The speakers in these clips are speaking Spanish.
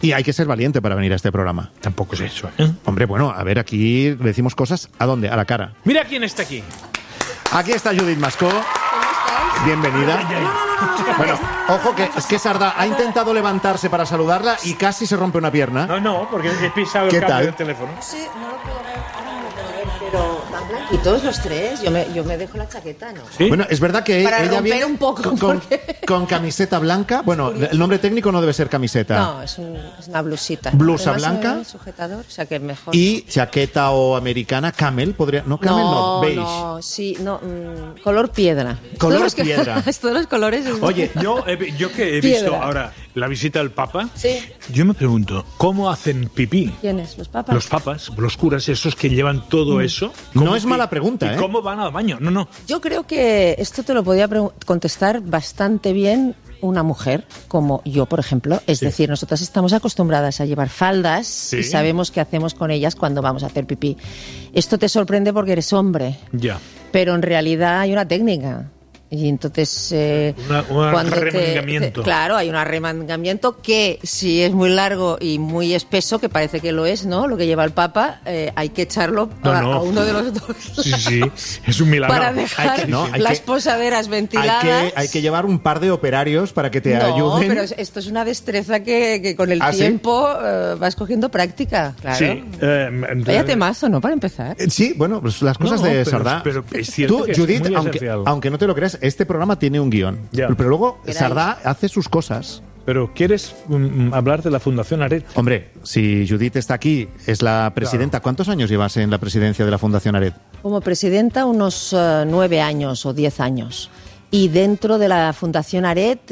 Y hay que ser valiente para venir a este programa. Tampoco es eso, ¿eh? Hombre, bueno, a ver, aquí le decimos cosas, ¿a dónde? A la cara. Mira quién está aquí. Aquí está Judith Mascó. Bienvenida. Bueno, ojo que es que Sardá ha intentado levantarse para saludarla y casi se rompe una pierna. No, porque he pisado el cable del teléfono. Sí, no lo puedo ver. Ahora no lo puedo ver, pero tan blanquitos los tres. Yo me dejo la chaqueta, ¿no? ¿Sí? Bueno, es verdad que Para ella romper viene un poco, con camiseta blanca. Bueno, el nombre técnico no debe ser camiseta. No, es una blusita. Blusa Además, blanca. el sujetador, o sea que mejor. Y chaqueta o americana, camel, podría... No, camel no, beige. No, sí, no, color piedra. Color piedra. Todos los colores. Oye, Yo que he visto ahora la visita del Papa, sí. Yo me pregunto, ¿cómo hacen pipí? ¿Quiénes? ¿Los papas? Los papas, los curas, esos que llevan todo eso. No es mala pregunta, ¿Y cómo van al baño? No. Yo creo que esto te lo podía contestar bastante bien una mujer como yo, por ejemplo. Es decir, nosotras estamos acostumbradas a llevar faldas y sabemos qué hacemos con ellas cuando vamos a hacer pipí. Esto te sorprende porque eres hombre. Ya. Pero en realidad hay una técnica. Y entonces cuando remangamiento. Claro, hay un arremangamiento que si es muy largo y muy espeso, que parece que lo es, ¿no? Lo que lleva el Papa, hay que echarlo a uno de los dos. Sí, es un milagro. Para dejar las posaderas ventiladas. Hay que llevar un par de operarios para que te ayuden. No, pero esto es una destreza que con el tiempo vas cogiendo práctica, claro. Sí. Vaya temazo, ¿no? Para empezar. Sí, bueno, pues las cosas de Sardá. Pero es cierto. Tú, que Judith, aunque no te lo creas, este programa tiene un guión. Pero luego Sardá hace sus cosas. Pero ¿quieres hablar de la Fundación Aret? Hombre, si Judith está aquí, es la presidenta. Claro. ¿Cuántos años llevas en la presidencia de la Fundación Aret? Como presidenta unos 9 años o 10 años. Y dentro de la Fundación Aret,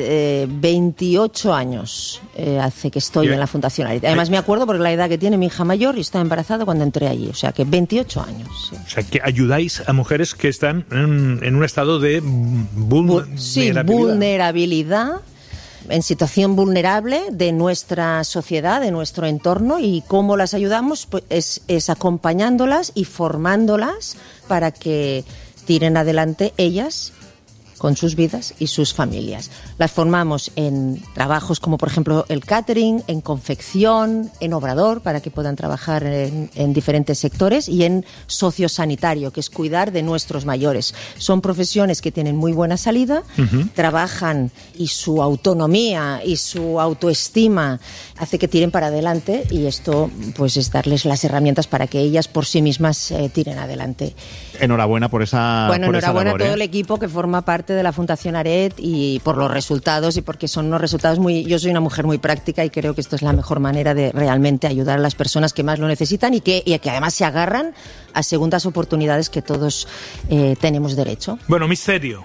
28 años hace que estoy en la Fundación Aret. Además me acuerdo porque la edad que tiene mi hija mayor y estaba embarazada cuando entré allí. O sea que 28 años. Sí. O sea que ayudáis a mujeres que están en un estado de vulnerabilidad, en situación vulnerable de nuestra sociedad, de nuestro entorno, y cómo las ayudamos pues es acompañándolas y formándolas para que tiren adelante ellas con sus vidas y sus familias. Las formamos en trabajos como, por ejemplo, el catering, en confección, en obrador, para que puedan trabajar en diferentes sectores, y en sociosanitario, que es cuidar de nuestros mayores. Son profesiones que tienen muy buena salida, trabajan, y su autonomía y su autoestima hace que tiren para adelante, y esto pues es darles las herramientas para que ellas por sí mismas tiren adelante. Enhorabuena por esa enhorabuena labor, a todo el equipo que forma parte de la Fundación Aret, y por los resultados, y porque son unos resultados yo soy una mujer muy práctica y creo que esto es la mejor manera de realmente ayudar a las personas que más lo necesitan y que además se agarran a segundas oportunidades que todos tenemos derecho. Bueno, misterio.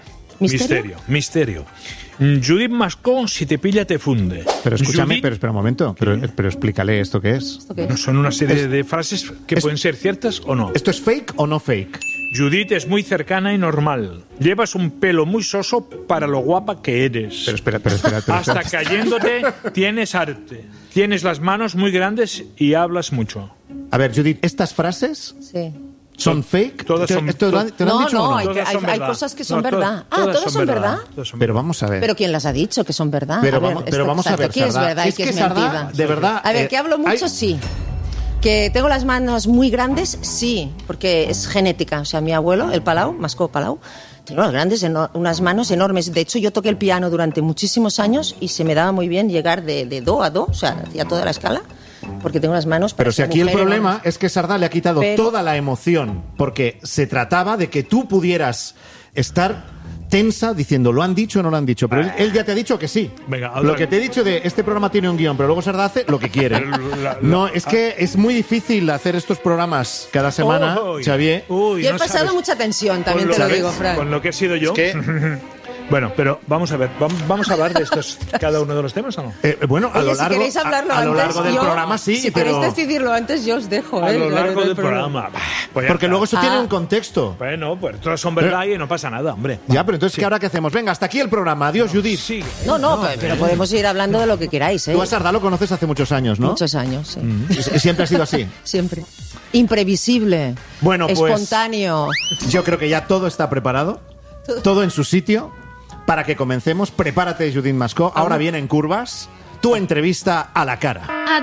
Judith Mascó, si te pilla te funde. Pero escúchame, pero espera un momento, pero explícale esto qué es. ¿Esto qué es? Son una serie de frases que pueden ser ciertas o no. ¿Esto es fake o no fake? Judith es muy cercana y normal. Llevas un pelo muy soso para lo guapa que eres. Pero espera. Hasta cayéndote tienes arte. Tienes las manos muy grandes y hablas mucho. A ver, Judith, estas frases... Sí. ¿Son fake? Todas son... ¿Te lo han dicho o no? Hay cosas que son verdad. ¿Todas son verdad? Pero vamos a ver. ¿Pero quién las ha dicho que son verdad? Pero vamos a ver, ¿qué es verdad y qué es mentira? De verdad... A ver, que hablo mucho, sí. Que tengo las manos muy grandes, sí, porque es genética. O sea, mi abuelo, el Palau, Mascó Palau, tiene unas manos enormes. De hecho, yo toqué el piano durante muchísimos años y se me daba muy bien llegar de do a do, o sea, hacía toda la escala, porque tengo las manos... Pero si aquí el problema es que Sardá le ha quitado toda la emoción, porque se trataba de que tú pudieras estar tensa diciendo, ¿lo han dicho o no lo han dicho? Pero él ya te ha dicho que sí. Venga, lo que te he dicho de este programa tiene un guión, pero luego Sardá hace lo que quiere. No, es que es muy difícil hacer estos programas cada semana, Xavier. Yo he pasado mucha tensión, también te lo digo, Fran. Con lo que he sido yo. Es que... Bueno, pero vamos a ver, ¿vamos a hablar de estos cada uno de los temas o no? Bueno, a lo largo, si queréis hablarlo a lo largo del programa sí, si pero... queréis decidirlo antes, yo os dejo. A lo largo del programa. Pues porque luego eso tiene un contexto. Bueno, pues todas son verdad y no pasa nada, hombre. Ya, pero entonces, ¿qué ahora qué hacemos? Venga, hasta aquí el programa. Adiós, Judith. Sí. No, pero podemos ir hablando de lo que queráis, ¿eh? Tú a Sardá lo conoces hace muchos años, ¿no? Muchos años, sí. ¿Y siempre ha sido así? Siempre. Imprevisible. Bueno, pues... espontáneo. Yo creo que ya todo está preparado. Todo en su sitio. Para que comencemos, prepárate, Judith Mascó. Ahora vienen curvas. tu entrevista a la cara.